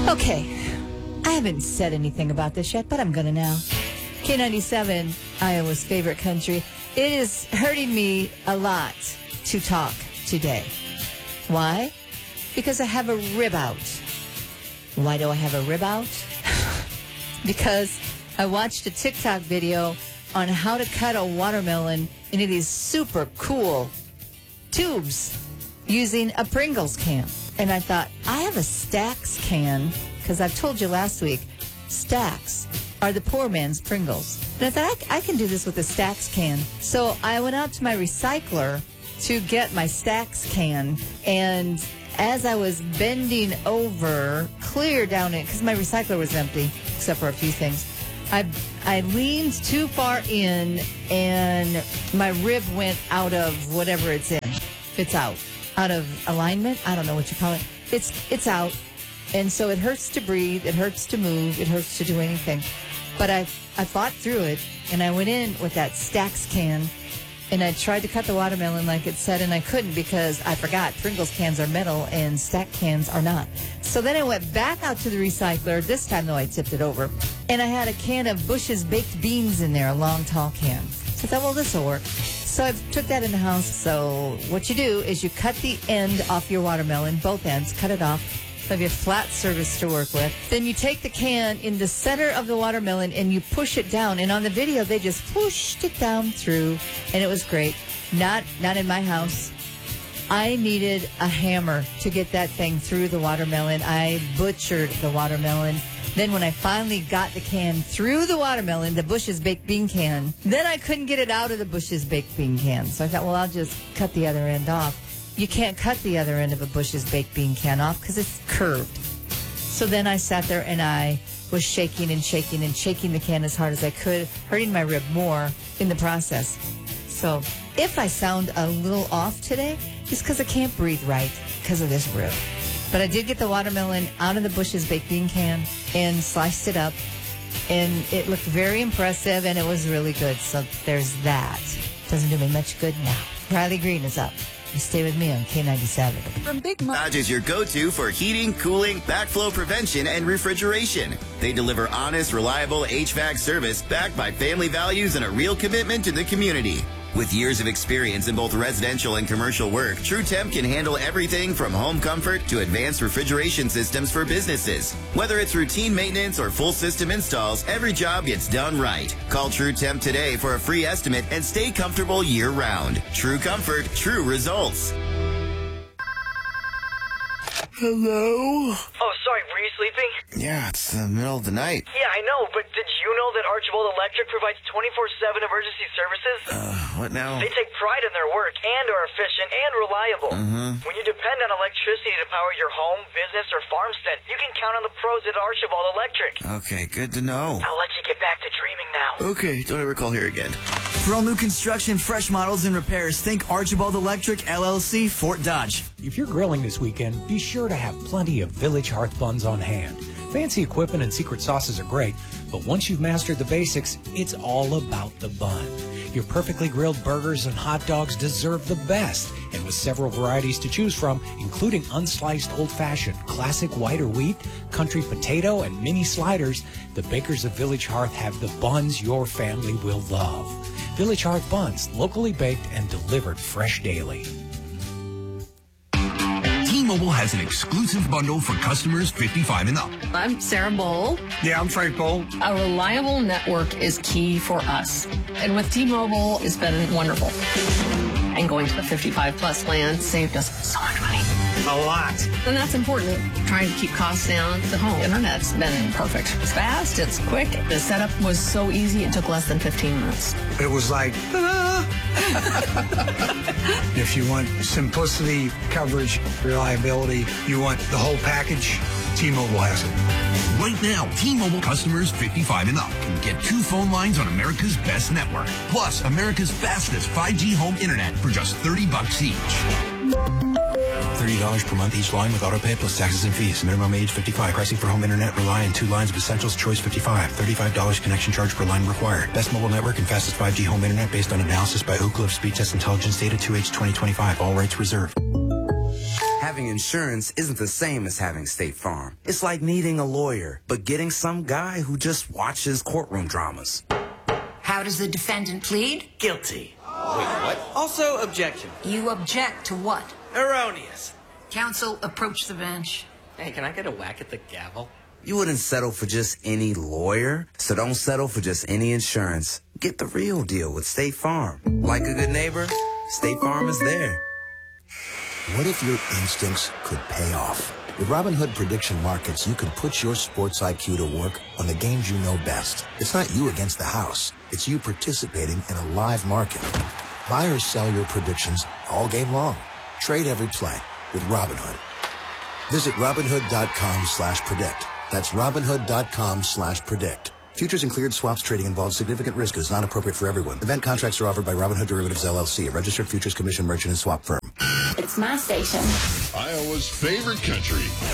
Okay, I haven't said anything about this yet, but I'm going to now. K97, Iowa's favorite country. It is hurting me a lot to talk today. Why? Because I have a rib out. Why do I have a rib out? Because I watched a TikTok video on how to cut a watermelon into these super cool tubes using a Pringles can. And I thought, I have a Stax can, because I've told you last week, Stax are the poor man's Pringles. And I thought, I can do this with a Stax can. So I went out to my recycler to get my Stax can, and as I was bending over, clear down it, because my recycler was empty, except for a few things, I leaned too far in, and my rib went out of whatever it's in. It's out. Out of alignment? I don't know what you call it. It's out. And so it hurts to breathe. It hurts to move. It hurts to do anything. But I fought through it, and I went in with that Stax can, and I tried to cut the watermelon like it said, and I couldn't because I forgot Pringles cans are metal and Stax cans are not. So then I went back out to the recycler. This time, though, I tipped it over. And I had a can of Bush's baked beans in there, a long, tall can. So I thought, well, this will work. So I took that in the house. So what you do is you cut the end off your watermelon, both ends, cut it off. So you have a flat surface to work with. Then you take the can in the center of the watermelon and you push it down. And on the video, they just pushed it down through, and it was great. Not in my house. I needed a hammer to get that thing through the watermelon. I butchered the watermelon. Then when I finally got the can through the watermelon, the Bush's baked bean can, then I couldn't get it out of the Bush's baked bean can. So I thought, well, I'll just cut the other end off. You can't cut the other end of a Bush's baked bean can off because it's curved. So then I sat there and I was shaking and shaking and shaking the can as hard as I could, hurting my rib more in the process. So if I sound a little off today, it's because I can't breathe right because of this rib. But I did get the watermelon out of the Bush's baked bean can and sliced it up. And it looked very impressive, and it was really good. So there's that. Doesn't do me much good now. Riley Green is up. You stay with me on K97. From Big Mom. Dodge is your go-to for heating, cooling, backflow prevention, and refrigeration. They deliver honest, reliable HVAC service backed by family values and a real commitment to the community. With years of experience in both residential and commercial work, True Temp can handle everything from home comfort to advanced refrigeration systems for businesses. Whether it's routine maintenance or full system installs, every job gets done right. Call True Temp today for a free estimate and stay comfortable year-round. True comfort, true results. Hello? Oh, sorry, were you sleeping? Yeah, it's the middle of the night. Yeah, I know, but did you know that Archibald Electric provides 24/7 emergency services? What now? They take pride in their work and are efficient and reliable. When you depend on electricity to power your home, business, or farmstead, you can count on the pros at Archibald Electric. Okay, good to know. I'll let you get back to dreaming now. Okay, don't ever call here again. For all new construction, fresh models, and repairs, think Archibald Electric, LLC, Fort Dodge. If you're grilling this weekend, be sure to have plenty of Village Hearth buns on hand. Fancy equipment and secret sauces are great, but once you've mastered the basics, it's all about the bun. Your perfectly grilled burgers and hot dogs deserve the best, and with several varieties to choose from, including unsliced old-fashioned, classic white or wheat, country potato, and mini sliders, the bakers of Village Hearth have the buns your family will love. Village Hearth buns, locally baked and delivered fresh daily. T-Mobile has an exclusive bundle for customers 55 and up. I'm Sarah Bowl. Yeah, I'm Frank Bowl. A reliable network is key for us. And with T-Mobile, it's been wonderful. And going to the 55-plus plan saved us so much money. A lot. And that's important. Trying to keep costs down. The home internet's been perfect. It's fast, it's quick. The setup was so easy, it took less than 15 minutes. It was like, if you want simplicity, coverage, reliability, you want the whole package, T-Mobile has it. Right now, T-Mobile customers 55 and up can get 2 phone lines on America's best network, plus America's fastest 5G home internet for just $30 each. $30 per month each line with autopay plus taxes and fees. Minimum age 55. Pricing for home internet rely on 2 lines of Essentials Choice 55. $35 connection charge per line required. Best mobile network and fastest 5G home internet based on analysis by Ookla of Speed Test Intelligence data 2H 2025. All rights reserved. Have Having insurance isn't the same as having State Farm. It's like needing a lawyer, but getting some guy who just watches courtroom dramas. How does the defendant plead? Guilty. Wait, what? Also, objection. You object to what? Erroneous. Counsel, approach the bench. Hey, can I get a whack at the gavel? You wouldn't settle for just any lawyer, so don't settle for just any insurance. Get the real deal with State Farm. Like a good neighbor, State Farm is there. What if your instincts could pay off? With Robinhood Prediction Markets, you can put your sports IQ to work on the games you know best. It's not you against the house. It's you participating in a live market. Buy or sell your predictions all game long. Trade every play with Robinhood. Visit Robinhood.com/predict. That's Robinhood.com/predict. Futures and cleared swaps trading involves significant risk and is not appropriate for everyone. Event contracts are offered by Robinhood Derivatives LLC, a registered futures commission merchant and swap firm. It's my station. Iowa's favorite country.